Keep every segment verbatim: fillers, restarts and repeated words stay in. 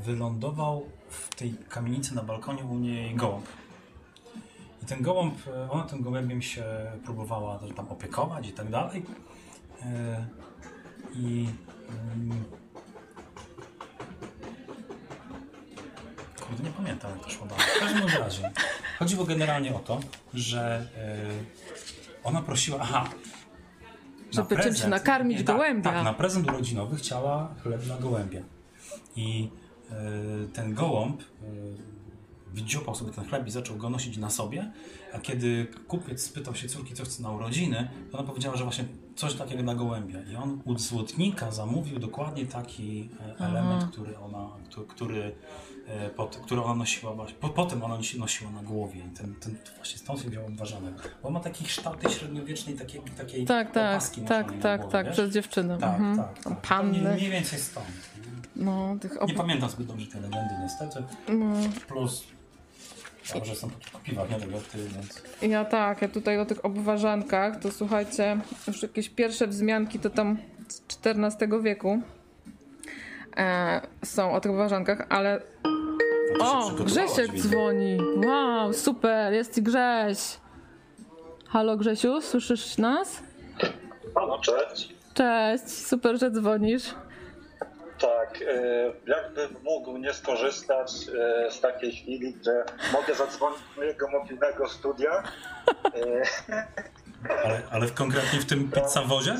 wylądował w tej kamienicy na balkonie u niej gołąb. I ten gołąb, ona tym gołębiem się próbowała tam opiekować i tak dalej. I kurde, nie pamiętam, jak to szło dalej. W każdym razie chodziło generalnie o to, że ona prosiła, aha, żeby czymś się nakarmić nie, gołębia. Tak, tak, na prezent urodzinowy chciała chleb dla gołębia. I y, ten gołąb y, wdziopał sobie ten chleb i zaczął go nosić na sobie, a kiedy kupiec spytał się córki, co chce na urodziny, to ona powiedziała, że właśnie coś takiego dla gołębia. I on u złotnika zamówił dokładnie taki element, Aha. który ona, który, który, pod, który ona nosiła właśnie, po, potem ona nosiła na głowie. I ten, ten właśnie stąd się wziął obważany. Bo on ma takie kształty średniowiecznej, takiej, takiej tak, opaski tak, tak, tak, głowie, tak, wiesz? przez dziewczynę. Tak, mhm. tak, tak. Panny. Mniej, mniej więcej stąd. No, tych op... Nie pamiętam zbyt dobrze tej legendy niestety. No. Plus ja że jestem po piwach, nie tego ty, więc... Ja tak, ja tutaj o tych obważankach, to słuchajcie, już jakieś pierwsze wzmianki to tam z czternastego wieku e, są o tych obważankach, ale... O, Grzesiek dzwoni. Wow, super, jest i Grześ. Halo Grzesiu, słyszysz nas? Halo, cześć. Cześć, super, że dzwonisz. Tak, jakbym mógł nie skorzystać z takiej chwili, że mogę zadzwonić do mojego mobilnego studia. Ale, ale konkretnie w tym pizzawozie?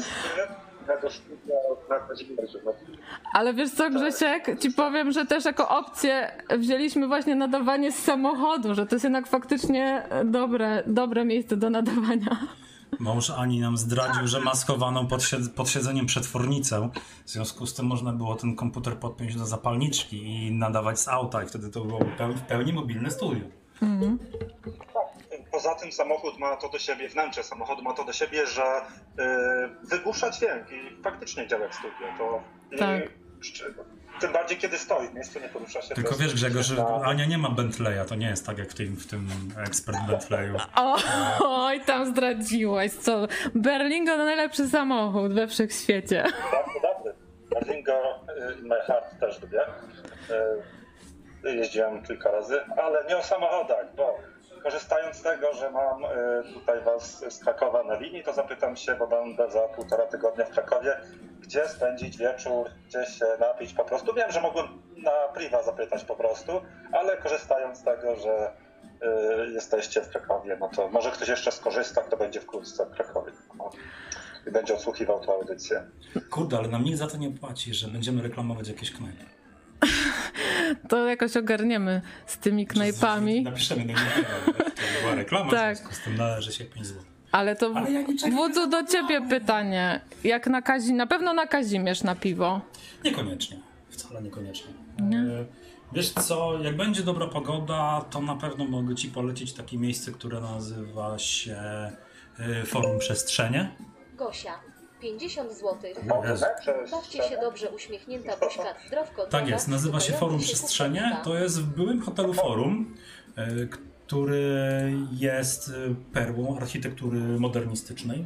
Ale wiesz co, Grzesiek, ci powiem, że też jako opcję wzięliśmy właśnie nadawanie z samochodu, że to jest jednak faktycznie dobre, dobre miejsce do nadawania. Mąż Ani nam zdradził, że ma schowaną pod, sied- pod siedzeniem przetwornicę. W związku z tym można było ten komputer podpiąć do zapalniczki i nadawać z auta i wtedy to było w pełni mobilne studio. Mhm. Poza tym samochód ma to do siebie, wnętrze samochodu ma to do siebie, że yy, wygłusza dźwięk i faktycznie działa jak studio. To tak. Yy, tym bardziej kiedy stoi w miejscu, nie porusza się. Tylko wiesz Grzegorz, że Ania nie ma Bentleya, to nie jest tak jak w tym, w tym ekspert Bentleyu. O, oj, tam zdradziłaś, co? Berlingo to najlepszy samochód we wszechświecie. Bardzo dobry. Berlingo i My Heart też lubię. Jeździłem kilka razy, ale nie o samochodach, bo korzystając z tego, że mam tutaj was z Krakowa na linii, to zapytam się, bo będę za półtora tygodnia w Krakowie, gdzie spędzić wieczór, gdzie się napić po prostu. Wiem, że mogłem na priwa zapytać po prostu, ale korzystając z tego, że y, jesteście w Krakowie, no to może ktoś jeszcze skorzysta, kto będzie wkrótce w Krakowie no, i będzie odsłuchiwał tę audycję. Kurde, ale nam nikt za to nie płaci, że będziemy reklamować jakieś knajpy. To jakoś ogarniemy z tymi knajpami. Napiszemy do niego, to była reklama, tak. W związku z tym należy się pięć złotych. Ale to Ale ja Wódzu, do ciebie pytanie. Jak na Kazi... Na pewno na Kazimierz na piwo? Niekoniecznie. Wcale niekoniecznie. Nie? Wiesz co, jak będzie dobra pogoda, to na pewno mogę ci polecić takie miejsce, które nazywa się Forum Przestrzenie. Gosia, pięćdziesiąt złotych. Bawcie się dobrze, uśmiechnięta buźka, zdrowko. Tak jest, nazywa się Forum Przestrzenie. To jest w byłym hotelu Forum, który jest perłą architektury modernistycznej.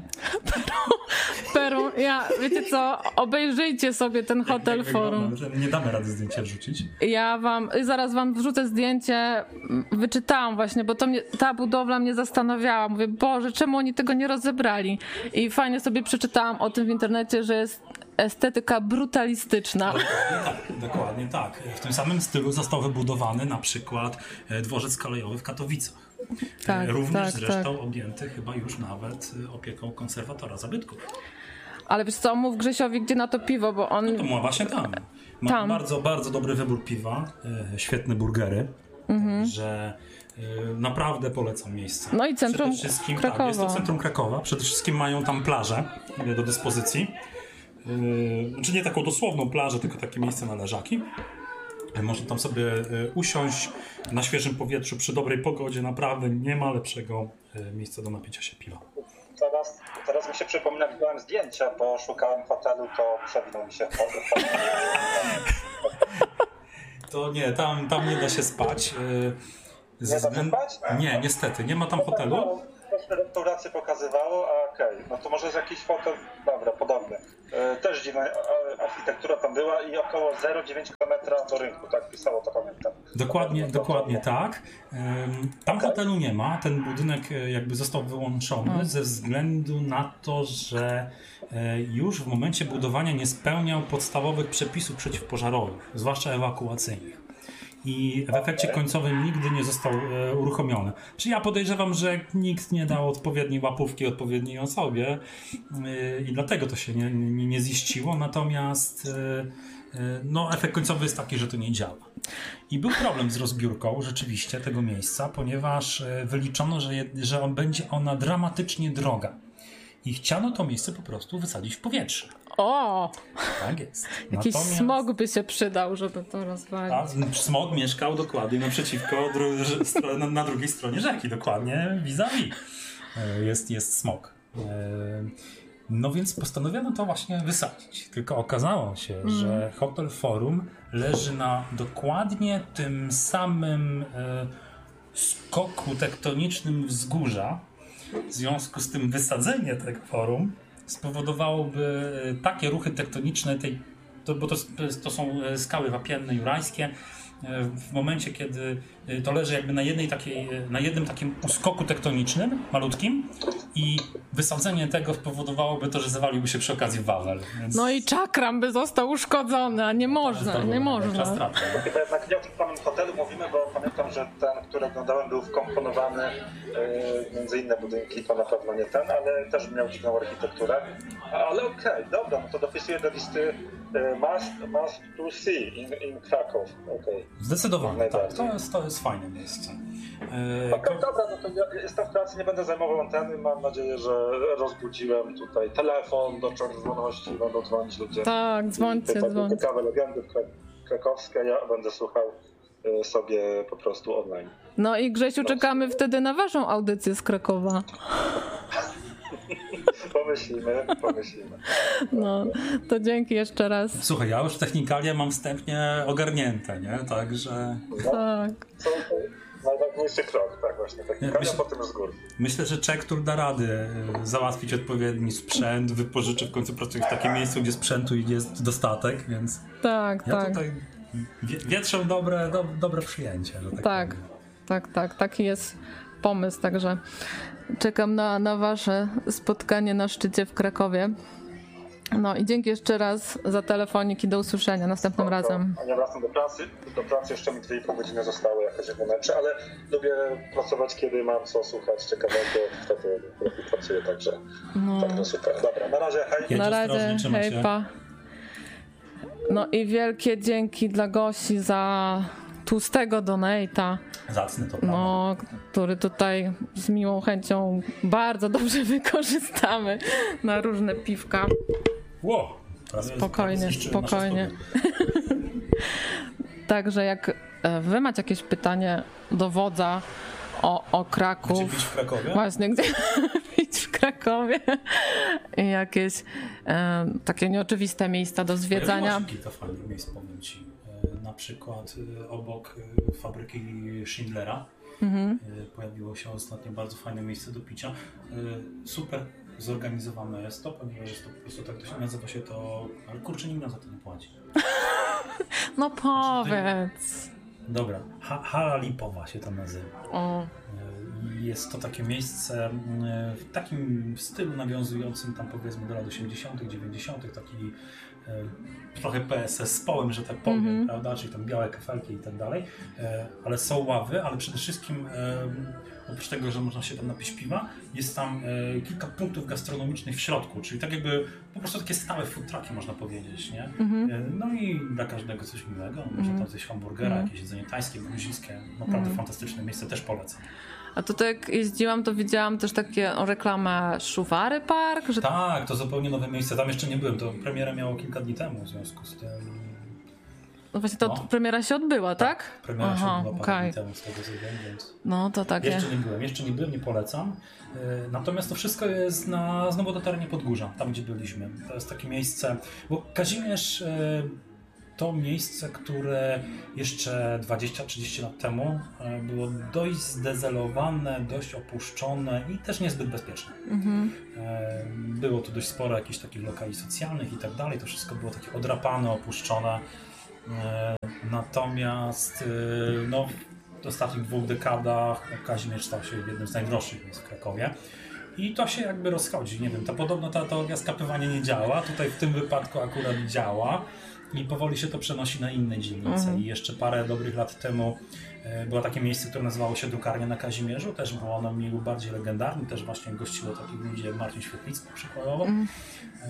Perłą, ja, wiecie co, obejrzyjcie sobie ten hotel jak, jak Forum. Wygląda, nie damy rady zdjęcia wrzucić. Ja wam, zaraz wam wrzucę zdjęcie, wyczytałam właśnie, bo to mnie, ta budowla mnie zastanawiała. Mówię, Boże, czemu oni tego nie rozebrali? I fajnie sobie przeczytałam o tym w internecie, że jest estetyka brutalistyczna. Dokładnie tak, dokładnie tak. W tym samym stylu został wybudowany na przykład dworzec kolejowy w Katowicach. Tak, Również tak, zresztą tak. objęty chyba już nawet opieką konserwatora zabytków. Ale wiesz co, mów Grzesiowi, gdzie na to piwo, bo on... No to ma właśnie tam. Ma tam. bardzo, bardzo dobry wybór piwa, świetne burgery, mhm. że naprawdę polecam miejsce. No i centrum Przede wszystkim, Krakowa. Tak, jest to centrum Krakowa. Przede wszystkim mają tam plażę do dyspozycji. Yy, czy nie taką dosłowną plażę, tylko takie miejsce na leżaki. Można tam sobie usiąść na świeżym powietrzu przy dobrej pogodzie. Naprawdę nie ma lepszego miejsca do napicia się piwa. Teraz, teraz mi się przypomina, widziałem zdjęcia, bo szukałem hotelu, to przewinął mi się hotel. To nie, tam, tam nie da się spać. Nie da się spać? Nie, niestety, nie ma tam hotelu. Restaurację pokazywało, a okej, okay. No to może jest jakiś hotel, dobra, podobny. Też dziwne architektura tam była i około zero przecinek dziewięć kilometra do rynku, tak pisało, to pamiętam. Dokładnie, to, to, dokładnie to, tak. Tam okay. hotelu nie ma, ten budynek jakby został wyłączony hmm. ze względu na to, że już w momencie budowania nie spełniał podstawowych przepisów przeciwpożarowych, zwłaszcza ewakuacyjnych. I w efekcie końcowym nigdy nie został e, uruchomiony. Czyli ja podejrzewam, że nikt nie dał odpowiedniej łapówki odpowiedniej osobie e, i dlatego to się nie, nie, nie ziściło, natomiast e, e, no, efekt końcowy jest taki, że to nie działa. I był problem z rozbiórką rzeczywiście tego miejsca, ponieważ e, wyliczono, że, je, że on będzie ona dramatycznie droga. I chciano to miejsce po prostu wysadzić w powietrze. O! Tak jest. Jakiś Natomiast... smog by się przydał, żeby to rozwalić. A smog mieszkał dokładnie naprzeciwko, dru- na, na drugiej stronie rzeki, dokładnie vis-a-vis. Jest, jest smog. No więc postanowiono to właśnie wysadzić. Tylko okazało się, mm. że Hotel Forum leży na dokładnie tym samym skoku tektonicznym wzgórza. W związku z tym wysadzenie tego forum spowodowałoby takie ruchy tektoniczne, tej, to, bo to, to są skały wapienne jurajskie, w momencie, kiedy to leży jakby na, jednej takiej, na jednym takim uskoku tektonicznym, malutkim, i wysadzenie tego spowodowałoby to, że zawaliłby się przy okazji Wawel. Więc... No i czakram by został uszkodzony, a nie można, nie można. Strata, no. To jednak nie o tym samym hotelu mówimy, bo pamiętam, że ten, który oglądałem, był wkomponowany yy, między inne budynki, to na pewno nie ten, ale też miał dziwną architekturę. Ale okej, okay, dobra, no to dopisuję do listy Must, must to see in, in Kraków. Okay. Zdecydowanie, tak. To jest, to jest fajne miejsce. Eee, okay, ko- dobra, no to ja jestem w pracy, nie będę zajmował anteny. Mam nadzieję, że rozbudziłem tutaj telefon do czerwoności, będą dzwonić ludzie. Tak, dzwońcie, dzwońcie. Ciekawe legendy krakowskie, ja będę słuchał sobie po prostu online. No i Grzesiu, czekamy wtedy na waszą audycję z Krakowa. Pomyślimy, pomyślimy. No, to dzięki jeszcze raz. Słuchaj, ja już technikalia mam wstępnie ogarnięte, nie? Także... No, tak. Co to najważniejszy krok, tak właśnie, technikalia, myśl, potem z góry. Myślę, że Czech Tour da radę załatwić odpowiedni sprzęt, wypożyczy, w końcu pracuje w takim miejscu, gdzie sprzętu jest dostatek, więc... Tak, ja tak. tutaj wietrzę dobre, do, dobre przyjęcie. Tak, tak, tak, tak, taki jest pomysł, także czekam na, na wasze spotkanie na szczycie w Krakowie. No i dzięki jeszcze raz za telefonik i do usłyszenia następnym Spoko. razem. Ja wracam do pracy, do pracy jeszcze mi dwie i pół godziny zostało jakaś momencie, ale lubię pracować, kiedy mam co słuchać ciekawego, wtedy pracuję, także, no. także super. Dobra, na razie, hej. Jedź na razie, hej, się. pa. No i wielkie dzięki dla Gosi za tłustego donate'a. Zacny to, prawda? No, który tutaj z miłą chęcią bardzo dobrze wykorzystamy na różne piwka. Wow, spokojnie, spokojnie. Także jak wy macie jakieś pytanie do wodza o, o Kraków. Gdzie bić w Krakowie? Właśnie, gdzie bić w Krakowie. I jakieś e, takie nieoczywiste miejsca do zwiedzania. Ja kilka fajnych miejsc, powiem ci. Na przykład obok fabryki Schindlera mhm. pojawiło się ostatnio bardzo fajne miejsce do picia. Super zorganizowane jest to, ponieważ jest to po prostu tak, to się nazywa się to, ale kurczę, nikt nam za to nie płaci. No powiedz. Dobra, ha- Hala Lipowa się to nazywa. O. Jest to takie miejsce w takim stylu nawiązującym tam powiedzmy do lat osiemdziesiątych, dziewięćdziesiątych, taki e, trochę P S S z połem, że tak powiem, mm-hmm. prawda, czyli tam białe kafelki i tak dalej, e, ale są ławy, ale przede wszystkim e, oprócz tego, że można się tam napić piwa, jest tam e, kilka punktów gastronomicznych w środku, czyli tak jakby po prostu takie stałe food trucki, można powiedzieć, nie? Mm-hmm. E, no i dla każdego coś miłego, mm-hmm. można tam zjeść hamburgera, mm-hmm. jakieś jedzenie tajskie, gruzińskie, naprawdę mm-hmm. fantastyczne miejsce, też polecam. A tutaj jak jeździłam, to widziałam też takie reklamę Szuwary Park. Że... Tak, to zupełnie nowe miejsce. Tam jeszcze nie byłem. To premiera miało kilka dni temu w związku z tym. No właśnie to no. premiera się odbyła, tak? tak? Premiera Aha, się odbyła parę okay. dni temu z tego co wiem, więc. No to takie. Jeszcze nie byłem, jeszcze nie byłem, nie polecam. Natomiast to wszystko jest na, znowu na terenie Podgórza, tam gdzie byliśmy. To jest takie miejsce, bo Kazimierz to miejsce, które jeszcze dwadzieścia trzydzieści lat temu było dość zdezelowane, dość opuszczone i też niezbyt bezpieczne. Mhm. Było tu dość sporo jakichś takich lokali socjalnych i tak dalej, to wszystko było takie odrapane, opuszczone. Natomiast no, w ostatnich dwóch dekadach Kazimierz stał się jednym z najdroższych miejsc w Krakowie. I to się jakby rozchodzi, nie wiem, to podobno ta teoria skapywania nie działa, tutaj w tym wypadku akurat działa i powoli się to przenosi na inne dzielnice. Mm. I jeszcze parę dobrych lat temu e, było takie miejsce, które nazywało się Drukarnia na Kazimierzu, też było ono mniej lub bardziej legendarne, też właśnie gościło takich ludzi jak Marcin Świetlicki przykładowo. Mm. E,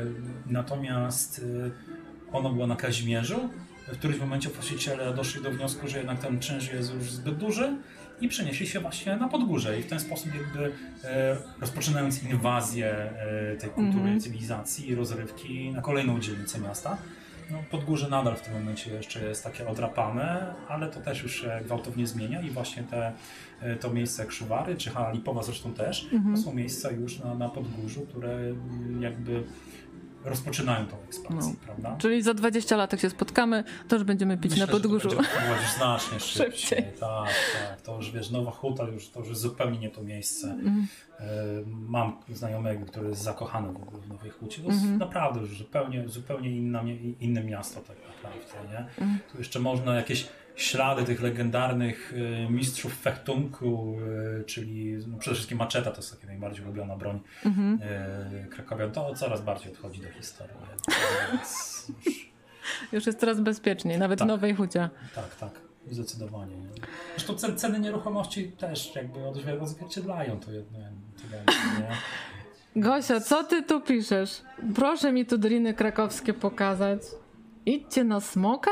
natomiast e, ono było na Kazimierzu, w którymś momencie właściciele doszli do wniosku, że jednak ten czynsz jest już zbyt duży i przenieśli się właśnie na Podgórze i w ten sposób jakby e, rozpoczynając inwazję e, tej kultury, mm-hmm. cywilizacji i rozrywki na kolejną dzielnicę miasta. No, Podgórze nadal w tym momencie jeszcze jest takie odrapane, ale to też już się gwałtownie zmienia i właśnie te, to miejsce jak Szuwary, czy Hala Lipowa zresztą też, mm-hmm. to są miejsca już na, na Podgórzu, które jakby rozpoczynają tą ekspansję, no. prawda? Czyli za dwadzieścia lat jak się spotkamy, to już będziemy pić Myślę, na Podgórzu. Że to będzie znacznie szybciej. szybciej. Tak, tak. To już wiesz, Nowa Huta już, to już jest zupełnie nie to miejsce. Mm. Mam znajomego, który jest zakochany w ogóle w Nowej Hucie. To jest mm-hmm. naprawdę już zupełnie, zupełnie inna, inne miasto tak naprawdę. Nie? Mm. Tu jeszcze można jakieś ślady tych legendarnych mistrzów fechtunku, czyli no przede wszystkim maczeta, to jest taka najbardziej ulubiona broń mm-hmm. Krakowian, to coraz bardziej odchodzi do historii. Więc już... już jest coraz bezpieczniej, nawet tak. w Nowej Hucie. Tak, tak, zdecydowanie. Nie? Zresztą ceny nieruchomości też jakby odzwierciedlają to jedno. Nie? Gosia, co ty tu piszesz? Proszę mi tu driny krakowskie pokazać. Idźcie na smoka?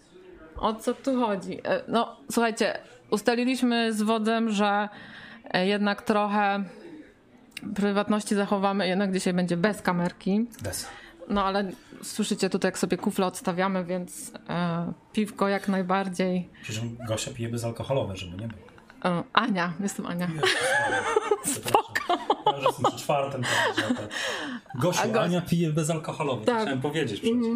O co tu chodzi? No, słuchajcie, ustaliliśmy z wodzem, że jednak trochę prywatności zachowamy, jednak dzisiaj będzie bez kamerki. Bez. No ale słyszycie tutaj, jak sobie kufle odstawiamy, więc e, piwko jak najbardziej. Przecież Gosia pije bezalkoholowe, żeby nie było. E, Ania, jestem Ania. Spoko. Ja już jestem przy czwartym. Tak. Gosiu, Go... Ania pije bezalkoholowe, tak. Chciałem powiedzieć przecież. Mm.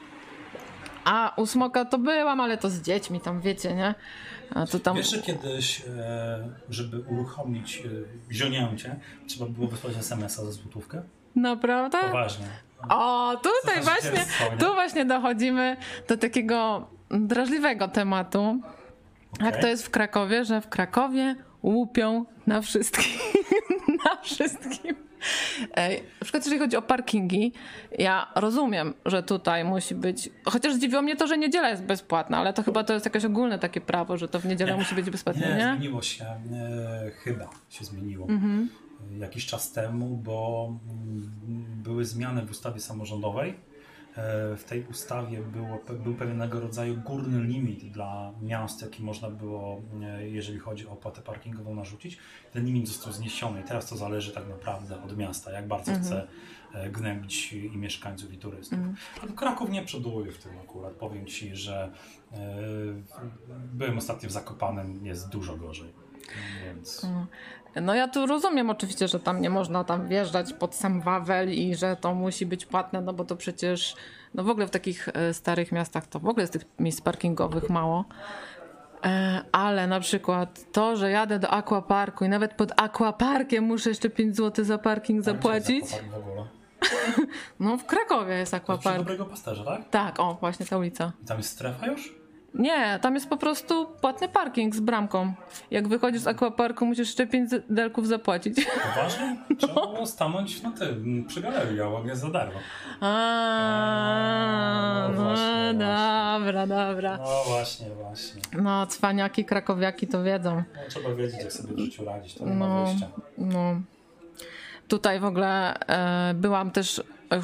A u smoka to byłam, ale to z dziećmi tam, wiecie, nie? A to tam... Wiesz, że kiedyś, żeby uruchomić zionięcie, trzeba było wysłać es em es a za złotówkę? Naprawdę? Poważnie. O, tutaj właśnie, tu właśnie dochodzimy do takiego drażliwego tematu. Okay. Jak to jest w Krakowie, że w Krakowie łupią na wszystkim. na wszystkim. Na przykład jeżeli chodzi o parkingi, ja rozumiem, że tutaj musi być, chociaż zdziwiło mnie to, że niedziela jest bezpłatna, ale to chyba to jest jakieś ogólne takie prawo, że to w niedzielę nie, musi być bezpłatne, nie? Nie, zmieniło się, e, chyba się zmieniło mm-hmm. jakiś czas temu, bo były zmiany w ustawie samorządowej. W tej ustawie było, był pewnego rodzaju górny limit dla miast, jaki można było, jeżeli chodzi o opłatę parkingową, narzucić. Ten limit został zniesiony i teraz to zależy tak naprawdę od miasta, jak bardzo mm-hmm. chce gnębić i mieszkańców, i turystów. Mm. Ale Kraków nie przoduje w tym akurat. Powiem Ci, że yy, byłem ostatnio w Zakopanem, jest dużo gorzej. Więc... No ja tu rozumiem oczywiście, że tam nie można tam wjeżdżać pod sam Wawel i że to musi być płatne, no bo to przecież no w ogóle w takich starych miastach to w ogóle jest tych miejsc parkingowych mało. Ale na przykład to, że jadę do aquaparku i nawet pod aquaparkiem muszę jeszcze pięć złotych za parking zapłacić. W ogóle? No w Krakowie jest aquapark. To Dobrego Pasterza, tak? Tak, o właśnie ta ulica. I tam jest strefa już? Nie, tam jest po prostu płatny parking z bramką. Jak wychodzisz z aquaparku, musisz jeszcze pięć delków zapłacić. Poważnie? Trzeba no. było stanąć na tym, przy galerii, a ładnie za darmo. A, no, no właśnie, dobra, właśnie. dobra. No właśnie, właśnie. No, cwaniaki, krakowiaki to wiedzą. No, trzeba wiedzieć, jak sobie w życiu radzić, to nie no, ma wyjścia. No. Tutaj w ogóle e, byłam też